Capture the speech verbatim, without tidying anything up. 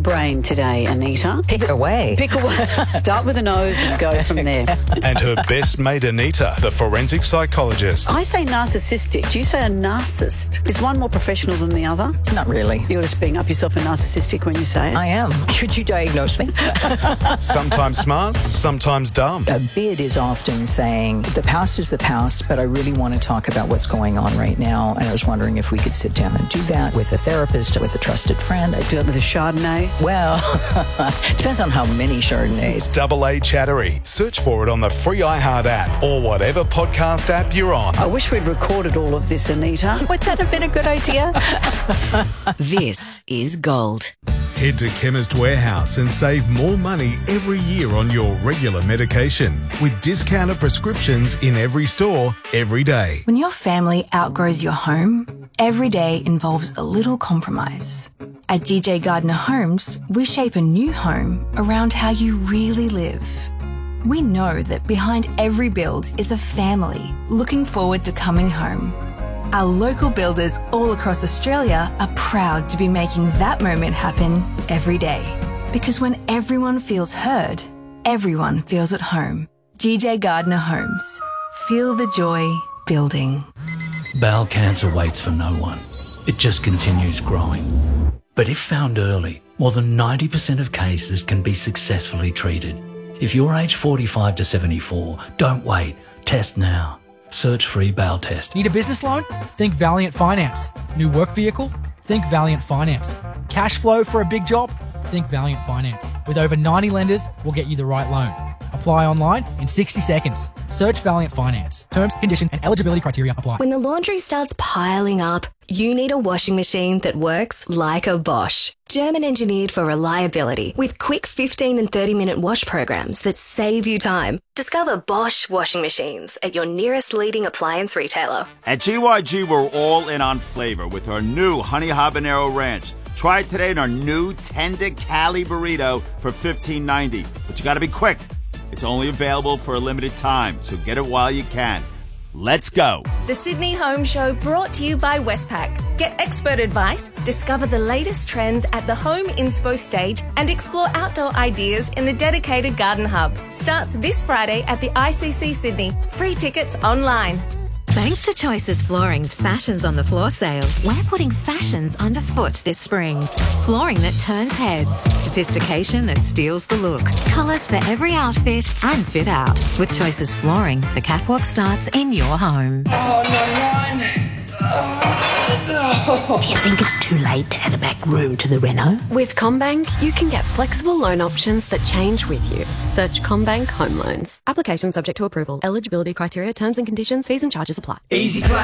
brain today, Anita? Pick away. Pick away. Start with the nose and go from there. And her best mate Anita, the forensic psychologist. I say narcissistic. Do you say a narcissist? Is one more professional than the other? Not really. You're just being up yourself a narcissistic when you say it. I am. Could you diagnose me? Sometimes smart, sometimes dumb. A bid is often saying, the past is the past, but I really want to talk about what's going on right now. And I was wondering if we could sit down and do that with a therapist, with a trusted friend. I Do that with a Chardonnay? Well, depends on how many Chardonnays. Double A Chattery. Search for it on the free iHeart app or whatever podcast app you're on. I wish we'd recorded all of this, Anita. Would that have been a good idea? This is Gold. Head to Chemist Warehouse and save more money every year on your regular medication with discounted prescriptions in every store, every day. When your family outgrows your home, every day involves a little compromise. At D J Gardner Homes, we shape a new home around how you really live. We know that behind every build is a family looking forward to coming home. Our local builders all across Australia are proud to be making that moment happen every day. Because when everyone feels heard, everyone feels at home. D J Gardner Homes. Feel the joy building. Bowel cancer waits for no one. It just continues growing. But if found early, more than ninety percent of cases can be successfully treated. If you're aged forty-five to seventy-four, don't wait. Test now. Search free bowel test. Need a business loan? Think Valiant Finance. New work vehicle? Think Valiant Finance. Cash flow for a big job? Think Valiant Finance. With over ninety lenders, we'll get you the right loan. Apply online in sixty seconds. Search Valiant Finance. Terms, condition and eligibility criteria apply. When the laundry starts piling up, you need a washing machine that works like a Bosch. German engineered for reliability with quick fifteen and thirty minute wash programs that save you time. Discover Bosch washing machines at your nearest leading appliance retailer. At G Y G, we're all in on flavor with our new Honey Habanero Ranch. Try it today in our new Tender Cali Burrito for fifteen ninety. But you got to be quick. It's only available for a limited time, so get it while you can. Let's go. The Sydney Home Show brought to you by Westpac. Get expert advice, discover the latest trends at the Home Inspo stage, and explore outdoor ideas in the dedicated Garden Hub. Starts this Friday at the I C C Sydney. Free tickets online. Thanks to Choices Flooring's Fashions on the Floor sale, we're putting fashions underfoot this spring. Flooring that turns heads, sophistication that steals the look, colours for every outfit and fit out. With Choices Flooring, the catwalk starts in your home. Oh, no, one. Oh, no. Do you think it's too late to add a back room to the reno? With CommBank, you can get flexible loan options that change with you. Search CommBank Home Loans. Application subject to approval. Eligibility criteria, terms and conditions, fees and charges apply. Easy play.